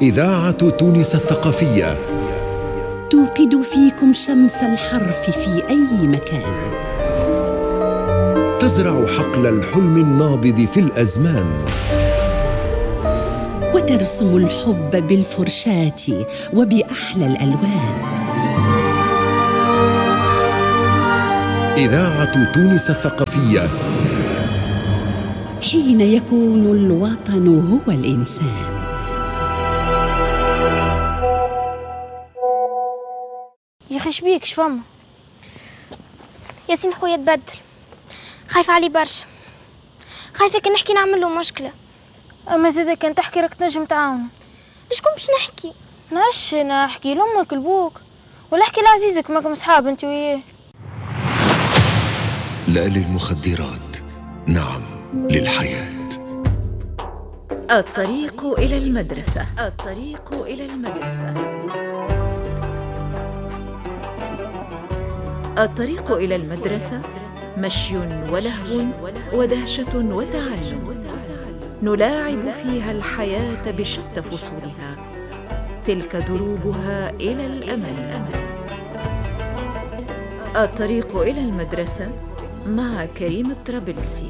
إذاعة تونس الثقافية توقد فيكم شمس الحرف في أي مكان، تزرع حقل الحلم النابض في الأزمان، وترسم الحب بالفرشاة وبأحلى الألوان. إذاعة تونس الثقافية، حين يكون الوطن هو الإنسان. يا اخي شبيك شفما ياسين خويا تبدل، خايفة عليه برشا، خايفة كان نحكي نعمل له مشكلة. اما زيدا كان تحكي راك تنجم تعاون. شكون باش نحكي؟ نعرفش انا احكي لامك لبوك ولا احكي لعزيزك ماكم صحاب انت وياه. لا للمخدرات، نعم للحياة. الطريق إلى المدرسة. الطريق إلى المدرسة. الطريق إلى المدرسة مشي ولهو ودهشة وتعلم، نلاعب فيها الحياة بشتى فصولها، تلك دروبها إلى الأمل. الطريق إلى المدرسة مع كريم الطرابلسي.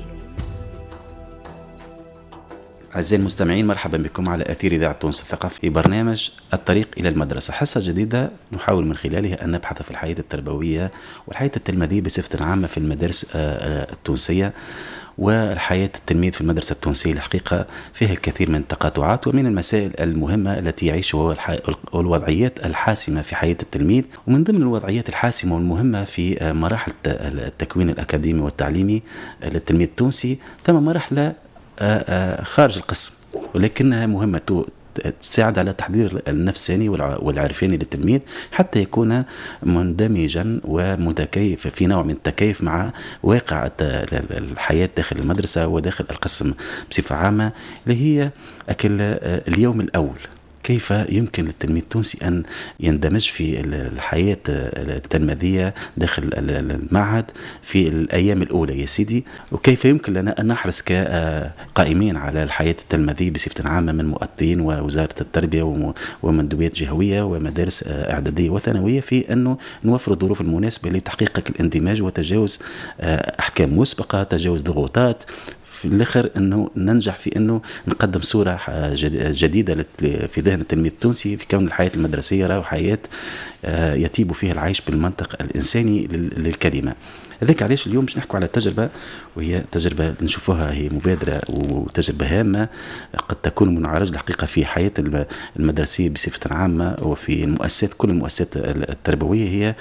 أعزائي المستمعين، مرحبا بكم على أثير إذاعة تونس الثقافية في برنامج الطريق إلى المدرسة، حصة جديدة نحاول من خلالها أن نبحث في الحياة التربوية والحياة التلميذية بصفة عامة في المدارس التونسية. والحياة التلميذ في المدرسة التونسية الحقيقة فيها الكثير من التقاطعات ومن المسائل المهمة التي يعيشها والوضعيات الحاسمة في حياة التلميذ. ومن ضمن الوضعيات الحاسمة والمهمة في مراحل التكوين الأكاديمي والتعليمي للتلميذ التونسي ثم مرحلة خارج القسم، ولكنها مهمة تساعد على تحضير النفساني والعرفاني للتلميذ حتى يكون مندمجا ومتكيف في نوع من التكيف مع واقع الحياة داخل المدرسة وداخل القسم بصفة عامة، اللي هي اليوم الأول. كيف يمكن للتلميذ التونسي أن يندمج في الحياة التلميذية داخل المعهد في الأيام الأولى يا سيدي، وكيف يمكن لنا أن نحرص كقائمين على الحياة التلميذية بصفة عامة من مؤثرين ووزارة التربية ومندوبيات جهوية ومدارس إعدادية وثانوية في أنه نوفر الظروف المناسبة لتحقيق الاندماج وتجاوز أحكام مسبقة، تجاوز ضغوطات، في الآخر أنه ننجح في أنه نقدم صورة جديدة في ذهن التلميذ التونسي في كون الحياة المدرسية راهو حياة يتيب فيها العيش بالمنطق الإنساني للكلمة. هذاك علاش اليوم باش نحكوا على تجربة، وهي تجربة نشوفوها هي مبادرة وتجربة هامة قد تكون منعرج الحقيقة في حياة المدرسية بصفة عامة وفي المؤسسات كل المؤسسات التربوية. هي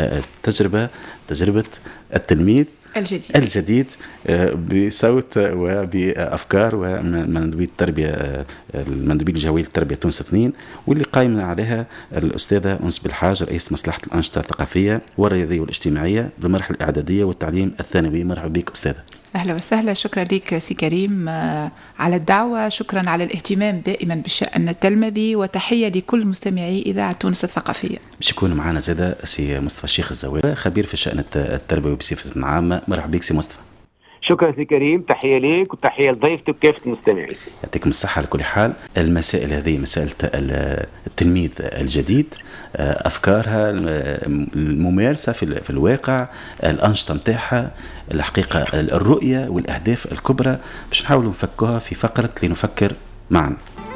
تجربة التلميذ الجديد بصوت وبأفكار ومندوبية التربية المندوبية الجهوية للتربية تونس 2، واللي قائمة عليها الأستاذة أنس بالحاج رئيس مصلحة الأنشطة الثقافية والرياضية والاجتماعية بالمرحلة الإعدادية والتعليم الثانوي. مرحبا بك أستاذة. أهلا وسهلا، شكرا لك سي كريم على الدعوة، شكرا على الاهتمام دائما بالشأن التلمذي، وتحية لكل مستمعي إذاعة تونس الثقافية. باش يكون معنا زادة سي مصطفى الشيخ الزواد، خبير في الشأن التربوي بصفة عامة. مرحبا بك سي مصطفى. شكرا سي كريم، تحية ليك وتحية لضيفتك وكافة المستمعين. يعطيكم الصحة. على كل حال المسائل هذه مسألة التلميذ الجديد، أفكارها، الممارسة في الواقع، الأنشطة متاعها، الحقيقة الرؤية والأهداف الكبرى، باش نحاولوا نفكوها في فقرة لنفكر معا.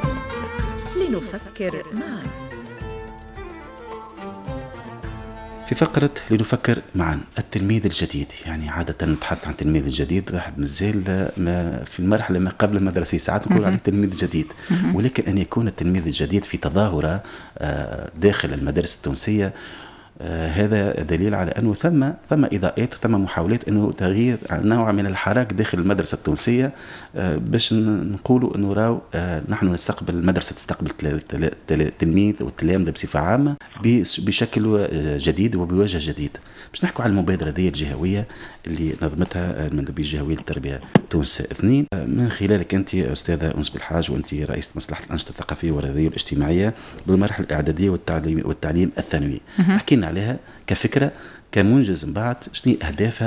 في فقرة لنفكر معا التلميذ الجديد. يعني عادة نتحدث عن التلميذ الجديد واحد مازال في المرحلة ما قبل المدرسية، ساعات نقول عليه تلميذ جديد، ولكن أن يكون التلميذ الجديد في تظاهرة داخل المدارس التونسية، هذا دليل على أنه ثم إضاءات وثم محاولات أنه تغيير نوع من الحراك داخل المدرسة التونسية، باش نقولوا أنه راو نحن نستقبل المدرسة تستقبل التلميذ والتلامذة بصفة عامة بشكل جديد وبوجه جديد. باش نحكوا على المبادرة ذي الجهوية اللي نظمتها المندوبية الجهوية للتربية تونس 2 من خلالك أنت أستاذة أنس بالحاج، وأنت رئيسة مصلحة الأنشطة الثقافية والرياضية والاجتماعية بالمرحلة الإعدادية والتعليم الثانوي. حكينا عليها كفكرة كمنجز من بعد، شنو أهدافها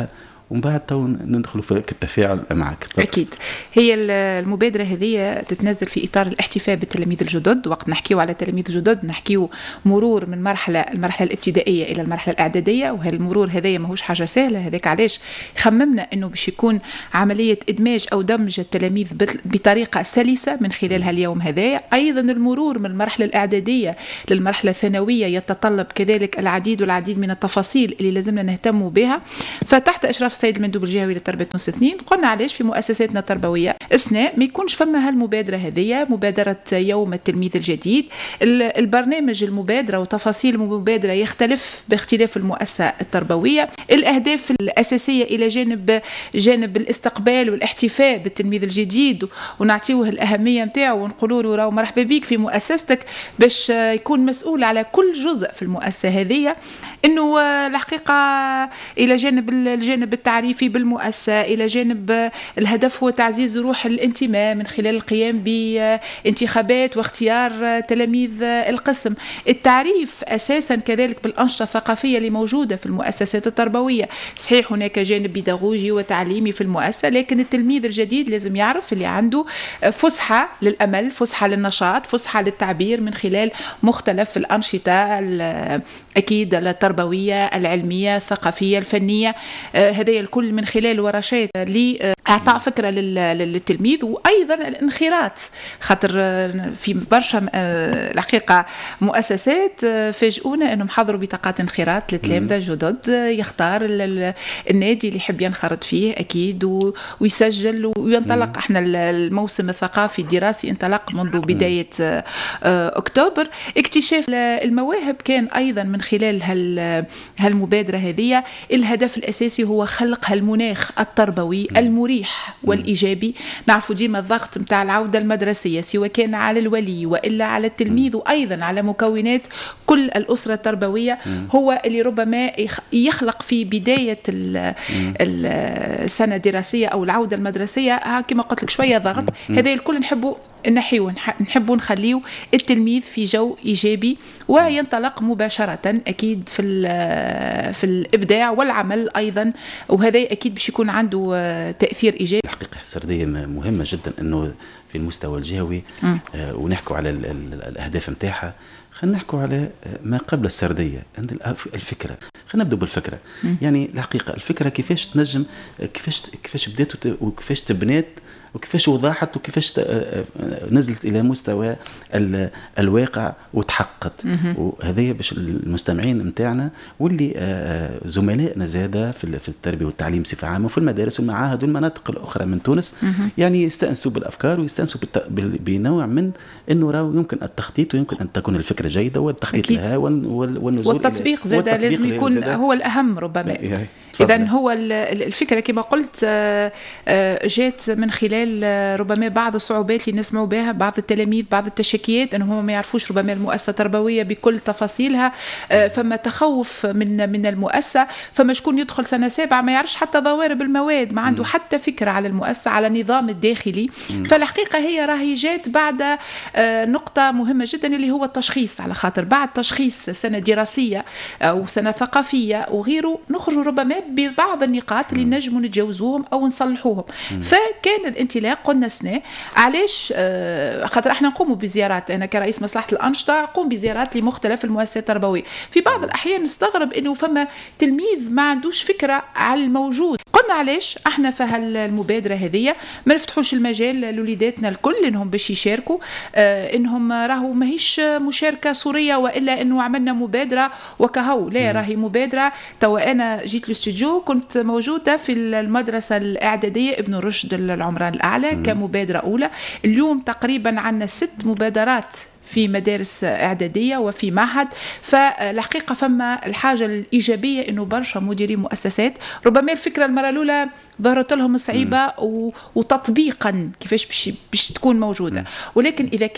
ومن بعد تو ندخلوا في التفاعل معك. أكيد. هي المبادرة هذه تتنزل في إطار الاحتفاء بالتلاميذ الجدد. وقت نحكيو على تلاميذ جدد نحكيو مرور من المرحلة الابتدائية إلى المرحلة الإعدادية، وهالمرور هذايا ماهوش حاجة سهلة. هذاك علاش خممنا إنه باش يكون عملية إدماج أو دمج التلاميذ بطريقة سلسة من خلال هاليوم هذايا. أيضا المرور من المرحلة الإعدادية للمرحلة الثانوية يتطلب كذلك العديد من التفاصيل اللي لازمنا نهتم بها. فتحت إشراف السيد المندوب الجهوي لتربية نص سنين قلنا علاش في مؤسساتنا التربوية أثناء ما يكونش فما هالمبادرة هذه، مبادرة يوم التلميذ الجديد. البرنامج المبادرة وتفاصيل المبادرة يختلف باختلاف المؤسسة التربوية. الأهداف الأساسية إلى جانب الاستقبال والاحتفاء بالتلميذ الجديد ونعطيوه الأهمية متاعه ونقولوا له راهو مرحبا بك في مؤسستك، باش يكون مسؤول على كل جزء في المؤسسة هذه. إنه الحقيقة إلى جانب الجانب التعريفي بالمؤسسة، إلى جانب الهدف هو تعزيز روح الانتماء من خلال القيام بانتخابات واختيار تلاميذ القسم. التعريف أساسا كذلك بالأنشطة الثقافية اللي موجودة في المؤسسات التربوية. صحيح هناك جانب بيداغوجي وتعليمي في المؤسسة، لكن التلميذ الجديد لازم يعرف اللي عنده فسحة للأمل، فسحة للنشاط، فسحة للتعبير من خلال مختلف الأنشطة أكيد التربوية العلمية الثقافية الفنية. هذه الكل من خلال ورشات لإعطاء فكرة للتلميذ. وأيضا الانخراط، خاطر في برشا الحقيقة مؤسسات فاجئونا أنهم حضروا بطاقات انخراط للتلامذة جدد. يختار النادي اللي يحب ينخرط فيه أكيد ويسجل وينطلق. احنا الموسم الثقافي الدراسي انطلق منذ بداية أكتوبر. اكتشاف المواهب كان أيضا من خلال هالمبادرة هذه. الهدف الأساسي هو خلق هالمناخ التربوي المريح والإيجابي. نعرفوا ديما الضغط متاع العودة المدرسية سواء كان على الولي وإلا على التلميذ وأيضا على مكونات كل الأسرة التربوية، هو اللي ربما يخلق في بداية السنة الدراسية أو العودة المدرسية كما قلت لك شوية ضغط. هذا الكل نحبوا نخليه التلميذ في جو إيجابي وينطلق مباشرة أكيد في الإبداع والعمل أيضا، وهذا أكيد باش يكون عنده تأثير إيجابي. الحقيقة السردية مهمة جدا أنه في المستوى الجهوي ونحكوا على الأهداف متاعها. خلينا نحكوا على ما قبل السردية عند الفكرة. خلينا نبدأ بالفكرة. يعني الحقيقة الفكرة كيفاش تنجم، كيفاش بدات وكيفاش تبنات وكيفاش وضحت وكيفاش نزلت إلى مستوى الواقع وتحققت. وهذا باش المستمعين متاعنا واللي زملائنا زادة في التربية والتعليم بصفة عامة وفي المدارس والمعاهد والمناطق الأخرى من تونس يعني يستأنسوا بالأفكار ويستأنسوا بنوع من أنه راهو يمكن التخطيط ويمكن أن تكون الفكرة جيدة والتخطيط لها والنزول والتطبيق زادة لازم يكون هو الأهم ربما. إذن هو الفكرة كما قلت جات من خلال ربما بعض الصعوبات اللي نسمعوا بها بعض التلاميذ، بعض التشكيات أنهم ما يعرفوش ربما المؤسسة التربوية بكل تفاصيلها. فما تخوف من المؤسسة، فما شكون يدخل سنة 7 ما يعرفش حتى ضوارب المواد، ما عنده حتى فكرة على المؤسسة على النظام الداخلي. فالحقيقة هي راهي جات بعد نقطة مهمة جدا اللي هو التشخيص، على خاطر بعد تشخيص سنة دراسية أو سنة ثقافية وغيره نخرج ربما ببعض النقاط اللي نجموا نتجاوزوهم أو نصلحوهم. فكان الانطلاق قلنا سنة علاش خاطر احنا نقوموا بزيارات. أنا كرئيس مصلحة الأنشطة أقوم بزيارات لمختلف المؤسسات التربوية. في بعض الأحيان نستغرب إنه فما تلميذ ما عندوش فكرة على الموجود. قلنا علاش احنا في هالمبادرة هذه ما نفتحوش المجال لوليداتنا الكل إنهم باش يشاركوا، إنهم راهو ماهيش مشاركة صورية وإلا إنه عملنا مبادرة وكهو، لا راهي مبادرة. توا أنا جيت الاستوديو كنت موجودة في المدرسة الإعدادية ابن رشد العمران الأعلى كمبادرة أولى. اليوم تقريبا عنا 6 مبادرات في مدارس إعدادية وفي معهد. فالحقيقة فما الحاجة الإيجابية إنه برشا مديرين مؤسسات ربما الفكرة المرة الأولى ظهرت لهم صعيبة وتطبيقا كيفاش باش تكون موجودة، ولكن إذا كان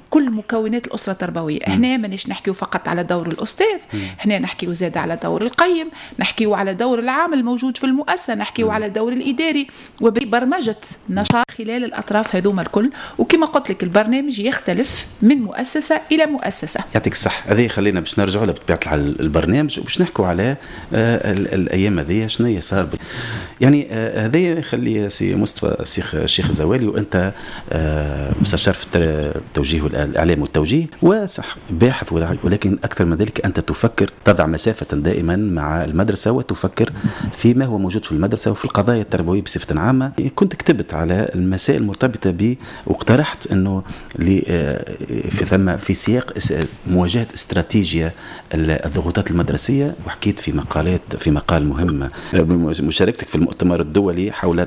كل مكونات الأسرة التربوية. احنا مانيش نحكيو فقط على دور الأستاذ، احنا نحكيو زاد على دور القيم، نحكيو على دور العامل الموجود في المؤسسة، نحكيو على دور الإداري وبرمجة نشاط خلال الأطراف هذوما الكل. وكما قلت لك البرنامج يختلف من مؤسسة إلى مؤسسة. يعطيك الصح. هذه خلينا باش نرجعوا بطبيعة الحال البرنامج وباش نحكوا على الأيام هذه شنو هي صار يعني. هذا يخلي سي مصطفى الشيخ زوالي، وأنت مستشار في التوجيه والإعلام والتوجيه وصح باحث، ولكن أكثر من ذلك أنت تفكر تضع مسافة دائما مع المدرسة وتفكر فيما هو موجود في المدرسة وفي القضايا التربوية بصفة عامة. كنت كتبت على المسائل المرتبطة واقترحت أنه في سياق مواجهة استراتيجية الضغوطات المدرسية، وحكيت في مقال مهم بمشاركتك في المؤتمر الدولي حول